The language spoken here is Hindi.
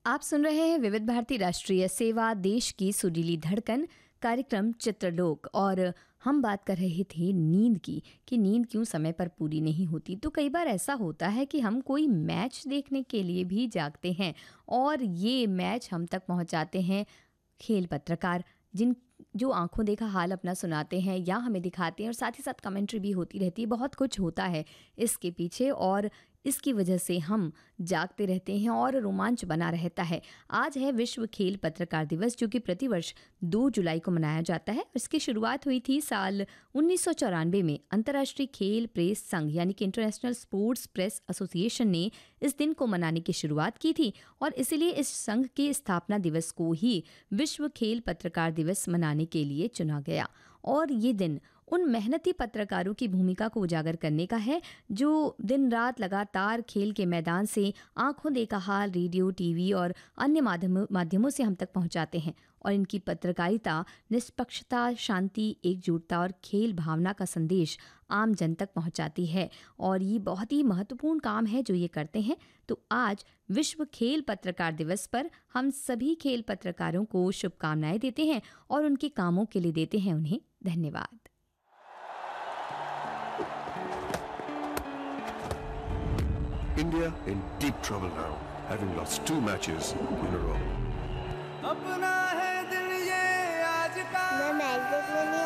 आप सुन रहे हैं विविध भारती राष्ट्रीय सेवा, देश की सुरीली धड़कन, कार्यक्रम चित्रलोक। और हम बात कर रहे थे नींद की कि नींद क्यों समय पर पूरी नहीं होती। तो कई बार ऐसा होता है कि हम कोई मैच देखने के लिए भी जागते हैं और ये मैच हम तक पहुंचाते हैं खेल पत्रकार, जो आंखों देखा हाल अपना सुनाते हैं या हमें दिखाते हैं, और साथ ही साथ कमेंट्री भी होती रहती है। बहुत कुछ होता है इसके पीछे और इसकी वजह से हम जागते रहते हैं और रोमांच बना रहता है। आज है विश्व खेल पत्रकार दिवस, जो कि प्रतिवर्ष 2 जुलाई को मनाया जाता है। इसकी शुरुआत हुई थी साल 1994 में। अंतर्राष्ट्रीय खेल प्रेस संघ यानी कि इंटरनेशनल स्पोर्ट्स प्रेस एसोसिएशन ने इस दिन को मनाने की शुरुआत की थी और इसीलिए इस संघ के स्थापना दिवस को ही विश्व खेल पत्रकार दिवस मनाने के लिए चुना गया। और ये दिन उन मेहनती पत्रकारों की भूमिका को उजागर करने का है जो दिन रात लगातार खेल के मैदान से आंखों देखा हाल रेडियो, टीवी और अन्य माध्यमों से हम तक पहुंचाते हैं। और इनकी पत्रकारिता निष्पक्षता, शांति, एकजुटता और खेल भावना का संदेश आम जन तक पहुंचाती है। और ये बहुत ही महत्वपूर्ण काम है जो ये करते हैं। तो आज विश्व खेल पत्रकार दिवस पर हम सभी खेल पत्रकारों को शुभकामनाएं देते हैं और उनके कामों के लिए देते हैं उन्हें धन्यवाद। India in deep trouble now, having lost 2 matches in a row. अपना है दिल ये आज का। मैं मैच देखने नहीं